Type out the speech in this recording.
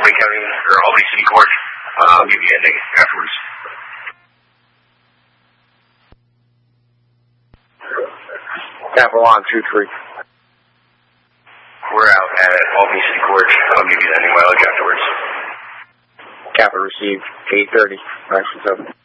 Albany County, or Albany City Court. I'll give you a ending afterwards. Capital on 2-3. We're out at Albany City Court. I'll give you the ending mileage afterwards. Capital received 8:30. 9-7.